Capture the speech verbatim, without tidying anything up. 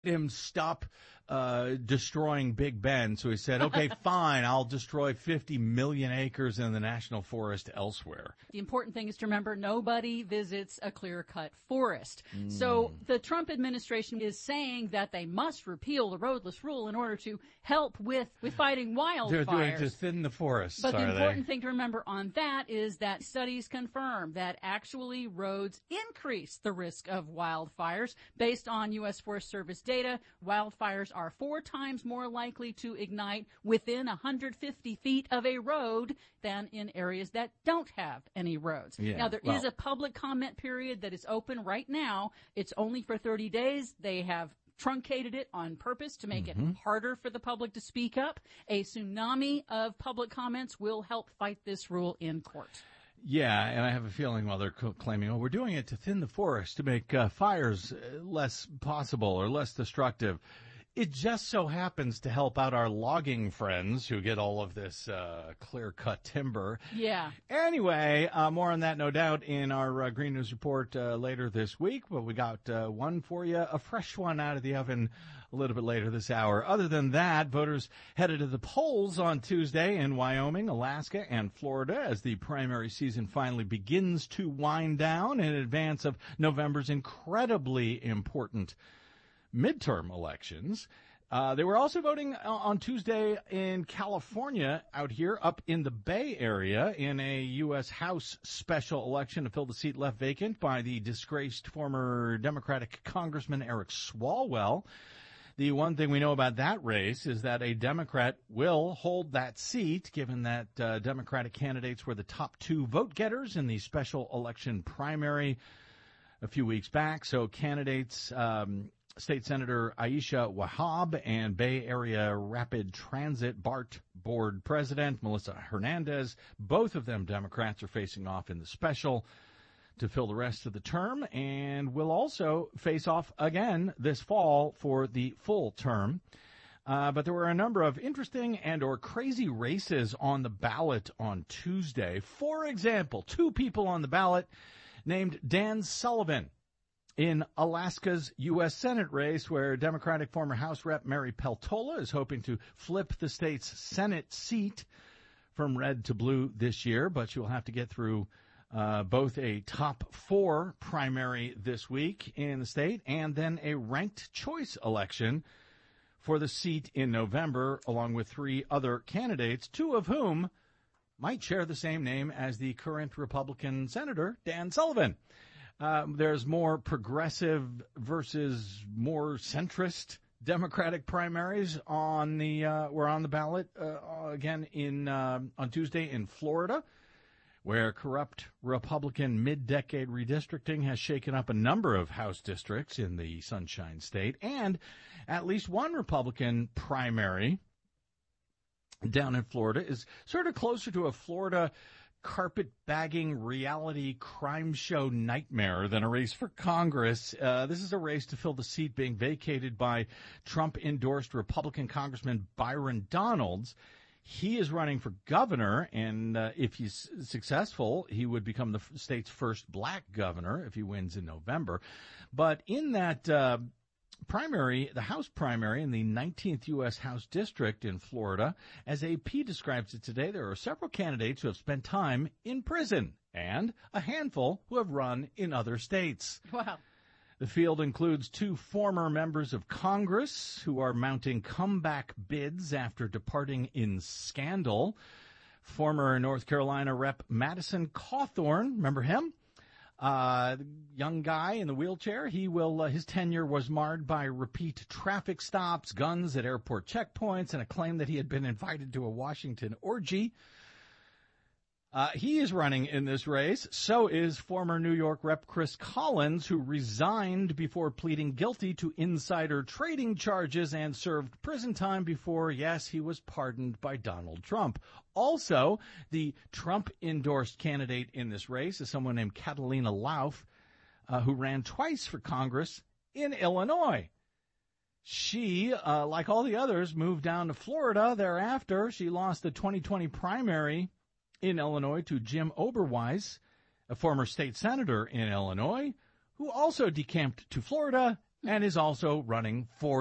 him stop uh, destroying Big Ben. So he said, okay, fine, I'll destroy fifty million acres in the national forest elsewhere. The important thing is to remember nobody visits a clear-cut forest. Mm. So the Trump administration is saying that they must repeal the roadless rule in order to help with, with fighting wildfires. They're doing to thin the forests, But the are important they? thing to remember on that is that studies confirm that actually roads increase the risk of wildfires. Based on U S Forest Service data, wildfires are four times more likely to ignite within one hundred fifty feet of a road than in areas that don't have any roads. Yeah, now, there well, is a public comment period that is open right now. It's only for thirty days. They have truncated it on purpose to make mm-hmm. it harder for the public to speak up. A tsunami of public comments will help fight this rule in court. Yeah, and I have a feeling while they're claiming, oh, we're doing it to thin the forest, to make uh, fires less possible or less destructive. It just so happens to help out our logging friends who get all of this uh, clear-cut timber. Yeah. Anyway, uh, more on that, no doubt, in our uh, Green News Report uh, later this week. But we got uh, one for you, a fresh one out of the oven a little bit later this hour. Other than that, voters headed to the polls on Tuesday in Wyoming, Alaska, and Florida as the primary season finally begins to wind down in advance of November's incredibly important midterm elections. Uh, they were also voting on Tuesday in California out here up in the Bay Area in a U S House special election to fill the seat left vacant by the disgraced former Democratic Congressman Eric Swalwell. The one thing we know about that race is that a Democrat will hold that seat, given that uh, Democratic candidates were the top two vote getters in the special election primary a few weeks back. So candidates um State Senator Aisha Wahab and Bay Area Rapid Transit BART board president Melissa Hernandez, both of them Democrats, are facing off in the special to fill the rest of the term and will also face off again this fall for the full term. Uh, but there were a number of interesting and or crazy races on the ballot on Tuesday. For example, two people on the ballot named Dan Sullivan in Alaska's U S Senate race, where Democratic former House Rep Mary Peltola is hoping to flip the state's Senate seat from red to blue this year, but she will have to get through uh, both a top four primary this week in the state and then a ranked choice election for the seat in November, along with three other candidates, two of whom might share the same name as the current Republican Senator, Dan Sullivan. Uh, there's more progressive versus more centrist Democratic primaries on the uh, were on the ballot uh, again in uh, on Tuesday in Florida, where corrupt Republican mid-decade redistricting has shaken up a number of House districts in the Sunshine State, and at least one Republican primary down in Florida is sort of closer to a Florida carpet-bagging reality crime show nightmare than a race for Congress. Uh, this is a race to fill the seat being vacated by Trump-endorsed Republican Congressman Byron Donalds. He is running for governor, and uh, if he's successful, he would become the f- state's first black governor if he wins in November. But in that uh, primary, the House primary in the nineteenth U S House District in Florida, as A P describes it today, there are several candidates who have spent time in prison and a handful who have run in other states. Wow. The field includes two former members of Congress who are mounting comeback bids after departing in scandal. Former North Carolina Rep Madison Cawthorn, remember him? Uh, young guy in the wheelchair. He will, uh, his tenure was marred by repeat traffic stops, guns at airport checkpoints, and a claim that he had been invited to a Washington orgy. Uh, he is running in this race. So is former New York Rep Chris Collins, who resigned before pleading guilty to insider trading charges and served prison time before, yes, he was pardoned by Donald Trump. Also, the Trump-endorsed candidate in this race is someone named Catalina Lauf, uh, who ran twice for Congress in Illinois. She, uh, like all the others, moved down to Florida thereafter. She lost the twenty twenty primary in Illinois to Jim Oberweis, a former state senator in Illinois, who also decamped to Florida and is also running for